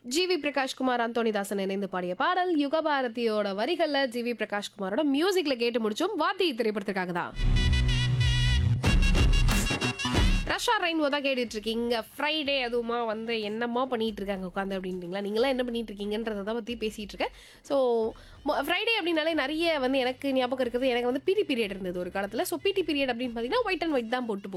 GV Prakash Kumar Anthony Daasan இணைந்து பாடிய பாடல் யுகபாரதியோட வரிகள்ல ஜிவி பிரகாஷ்குமாரோட மியூசிக்ல கேட்டு முடிச்சோம். வாத்தி திரைப்படத்திற்காக தான். ரஷா ரெயின்போ தான் கேட்டுட்டு இருக்கீங்க. ஃப்ரைடே அதுவுமா வந்து என்னம்மா பண்ணிட்டு இருக்காங்க உட்காந்து அப்படின்றீங்களா? நீங்களாம் என்ன பண்ணிட்டு இருக்கீங்கன்றதை தான் பற்றி பேசிட்டு இருக்கேன். ஸோ ஃப்ரைடே அப்படின்னாலே நிறைய வந்து எனக்கு ஞாபகம் இருக்குது. எனக்கு வந்து பிடி பீரியட் இருந்தது ஒரு காலத்தில். ஸோ பிடி பீரியட் அப்படின்னு பார்த்தீங்கன்னா ஒயிட் அண்ட் ஒயிட் தான் போட்டு